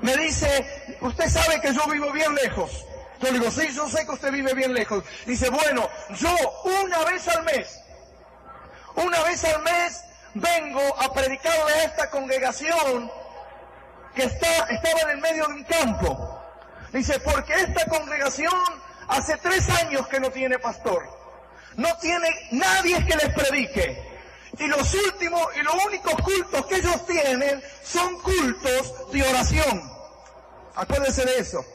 me dice, usted sabe que yo vivo bien lejos. Yo le digo, sí, yo sé que usted vive bien lejos. Dice, bueno, yo una vez al mes vengo a predicarle a esta congregación que estaba en el medio de un campo. Dice, porque esta congregación hace 3 años que no tiene pastor. No tiene nadie que les predique. Y los únicos cultos que ellos tienen son cultos de oración. Acuérdense de eso.